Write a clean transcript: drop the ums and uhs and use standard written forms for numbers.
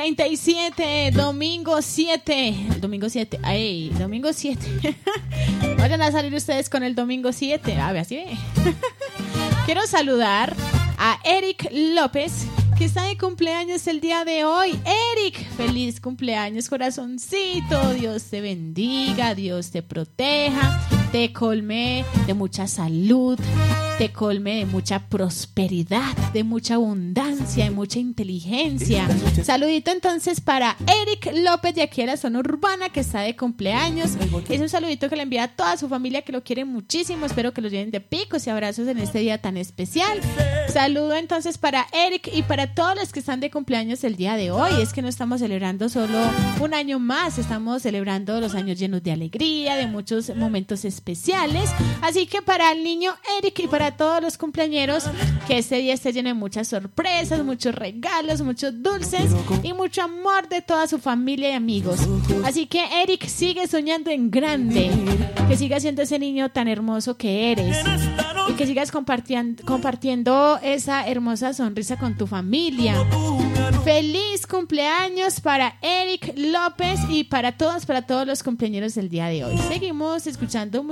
8:37, domingo 7. Domingo 7. Ay, domingo 7. Vayan a salir ustedes con el domingo 7. A ver, así ve. Quiero saludar a Eric López, que está de cumpleaños el día de hoy. Eric, feliz cumpleaños, corazoncito. Dios te bendiga, Dios te proteja, te colme de mucha salud, te colme de mucha prosperidad, de mucha abundancia, de mucha inteligencia. Saludito entonces para Eric López de aquí de la zona urbana, que está de cumpleaños. Es un saludito que le envía a toda su familia, que lo quiere muchísimo. Espero que los llenen de picos y abrazos en este día tan especial. Saludo entonces para Eric y para todos los que están de cumpleaños el día de hoy. Es que no estamos celebrando solo un año más, estamos celebrando los años llenos de alegría, de muchos momentos especiales. Así que para el niño Eric y para todos los cumpleañeros, que este día esté lleno de muchas sorpresas, muchos regalos, muchos dulces y mucho amor de toda su familia y amigos. Así que Eric, sigue soñando en grande, que sigas siendo ese niño tan hermoso que eres y que sigas compartiendo esa hermosa sonrisa con tu familia. Feliz cumpleaños para Eric López y para todos los cumpleañeros del día de hoy. Seguimos escuchando